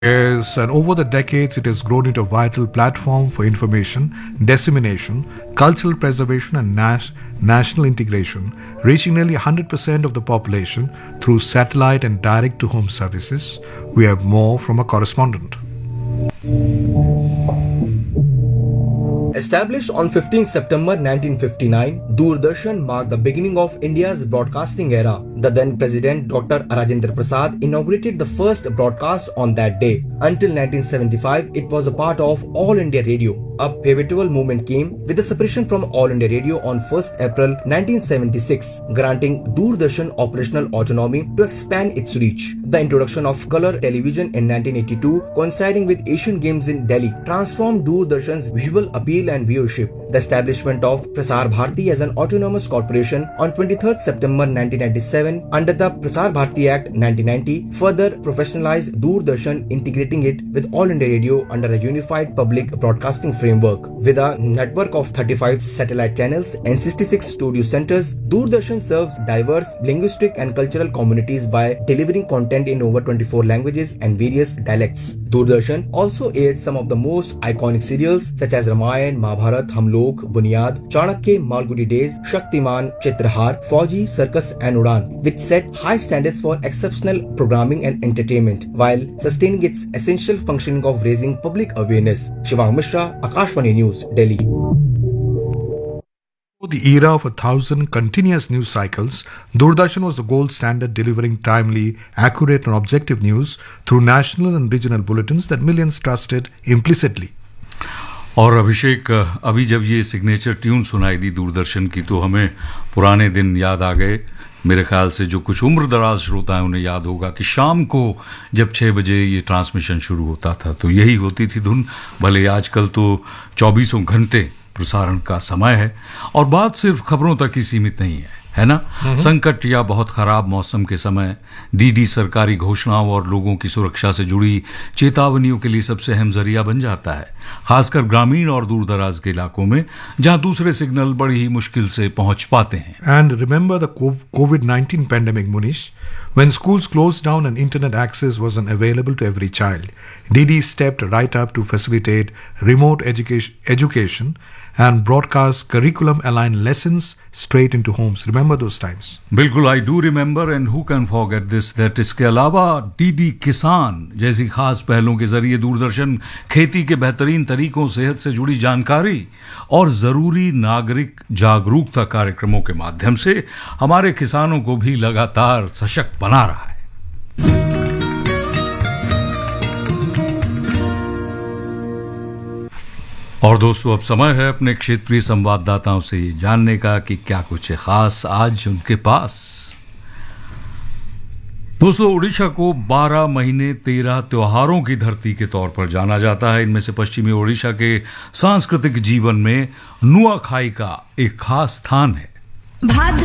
Yes, and over the decades, it has grown into a vital platform for information, dissemination, cultural preservation, and national integration, reaching nearly 100% of the population through satellite and direct to home services. We have more from a correspondent. Established on 15 September 1959, Doordarshan marked the beginning of India's broadcasting era. The then President Dr. Rajendra Prasad inaugurated the first broadcast on that day. Until 1975, it was a part of All India Radio. A pivotal movement came with the separation from All India Radio on 1st April 1976, granting Doordarshan operational autonomy to expand its reach. The introduction of color television in 1982, coinciding with Asian Games in Delhi, transformed Doordarshan's visual appeal and viewership. The establishment of Prasar Bharati as an autonomous corporation on 23rd September 1997 under the Prasar Bharati Act 1990 further professionalized Doordarshan, integrating it with All India Radio under a unified public broadcasting framework. With a network of 35 satellite channels and 66 studio centers, Doordarshan serves diverse linguistic and cultural communities by delivering content in over 24 languages and various dialects. Doordarshan also aired some of the most iconic serials such as Ramayan, Mahabharat, Hum Log, Bunyad, Chanakya, Malgudi Days, Shaktiman, Chitrahar, Fauji, Circus and Udan, which set high standards for exceptional programming and entertainment while sustaining its essential functioning of raising public awareness. Shivang Mishra, Akashvani News, Delhi. The era of 1,000 continuous news cycles, Doordarshan was the gold standard, delivering timely, accurate and objective news through national and regional bulletins that millions trusted implicitly. और अभिषेक, अभी जब ये signature tune सुनाई दी दूरदर्शन की तो हमें पुराने दिन याद आ गए. मेरे ख्याल से जो कुछ उम्र दराज श्रोता है उन्हें याद होगा कि शाम को जब 6 बजे ये ट्रांसमिशन शुरू होता था तो यही होती थी धुन. भले आजकल तो 24 घंटे प्रसारण का समय है और बात सिर्फ खबरों तक ही सीमित नहीं है ना. संकट या बहुत खराब मौसम के समय डीडी सरकारी घोषणाओं और लोगों की सुरक्षा से जुड़ी चेतावनियों के लिए सबसे अहम जरिया बन जाता है, खासकर ग्रामीण और दूर दराज के इलाकों में जहां दूसरे सिग्नल बड़ी ही मुश्किल से पहुंच पाते हैं. And remember the COVID-19 pandemic, Munish? When schools closed down and internet access wasn't available to every child, DD stepped right up to facilitate remote education and broadcast curriculum-aligned lessons straight into homes. Remember those times? बिल्कुल, I do remember, and who can forget this? That इसके अलावा DD किसान जैसी खास पहलों के जरिए दूरदर्शन खेती के बेहतरीन तरीकों, सेहत से जुड़ी जानकारी और जरूरी नागरिक जागरूकता कार्यक्रमों के माध्यम से हमारे किसानों को भी लगातार सशक्त बना रहा है. और दोस्तों, अब समय है अपने क्षेत्रीय संवाददाताओं से जानने का कि क्या कुछ है खास आज उनके पास. दोस्तों, उड़ीसा को 12 महीने 13 त्योहारों की धरती के तौर पर जाना जाता है. इनमें से पश्चिमी उड़ीसा के सांस्कृतिक जीवन में नुआखाई का एक खास स्थान है.